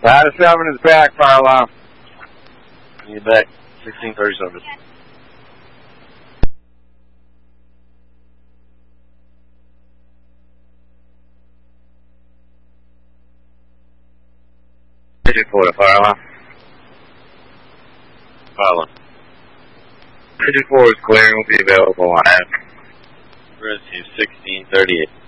Ladder 7 is back, fire alarm. You back, 1630 service. Report, fire alarm. Fire alarm. 54 is clear and will be available on app. Rescue 1638.